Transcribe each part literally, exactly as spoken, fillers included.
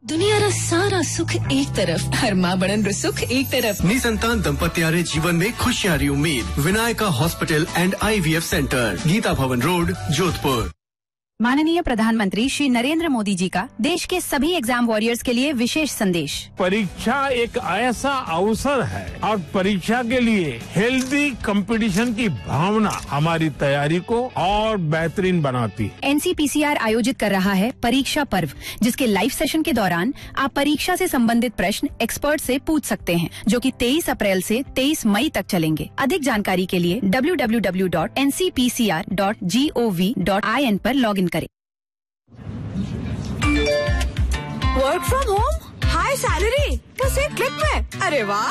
दुनियारा सारा सुख एक तरफ हर माँ बड़न सुख एक तरफ निसंतान दंपत्यारे जीवन में खुशियारी उम्मीद Vinayaka hospital and IVF centre Gita भवन रोड जोधपुर। माननीय प्रधानमंत्री श्री नरेंद्र मोदी जी का देश के सभी एग्जाम वॉरियर्स के लिए विशेष संदेश। परीक्षा एक ऐसा अवसर है और परीक्षा के लिए हेल्दी कंपटीशन की भावना हमारी तैयारी को और बेहतरीन बनाती है। एनसीपीसीआर आयोजित कर रहा है परीक्षा पर्व, जिसके लाइव सेशन के दौरान आप परीक्षा से संबंधित प्रश्न एक्सपर्ट से पूछ सकते हैं, जो कि तेईस अप्रैल से तेईस मई तक चलेंगे। अधिक जानकारी के लिए W W W dot N C P C R dot G O V dot I N पर लॉग इन करें। Work from home, high salary, बस एक क्लिक में। अरे वाह!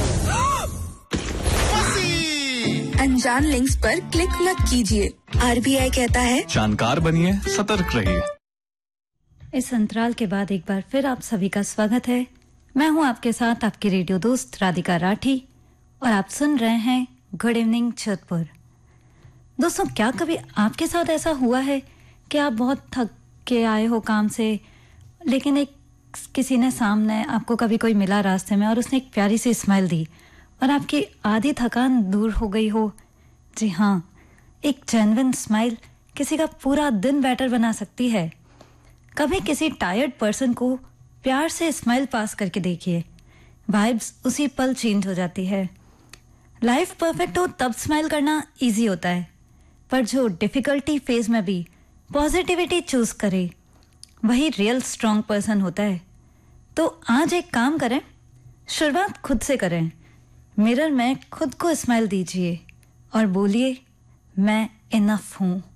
अनजान लिंक्स पर क्लिक मत कीजिए। आरबीआई कहता है जानकार बनिए, सतर्क रहिए। इस अंतराल के बाद एक बार फिर आप सभी का स्वागत है। मैं हूं आपके साथ आपकी रेडियो दोस्त राधिका राठी और आप सुन रहे हैं गुड इवनिंग जोधपुर। दोस्तों, क्या कभी आपके साथ ऐसा हुआ है कि आप बहुत थक के आए हो काम से, लेकिन एक किसी ने सामने आपको कभी कोई मिला रास्ते में और उसने एक प्यारी सी स्माइल दी और आपकी आधी थकान दूर हो गई हो? जी हाँ, एक जेन्युइन स्माइल किसी का पूरा दिन बेटर बना सकती है। कभी किसी टायर्ड पर्सन को प्यार से स्माइल पास करके देखिए, वाइब्स उसी पल चेंज हो जाती है। लाइफ परफेक्ट हो तब स्माइल करना इजी होता है, पर जो डिफिकल्टी फेज में भी पॉजिटिविटी चूज करे वही रियल स्ट्रॉन्ग पर्सन होता है। तो आज एक काम करें, शुरुआत खुद से करें। मिरर में खुद को स्माइल दीजिए और बोलिए, मैं इनफ हूँ।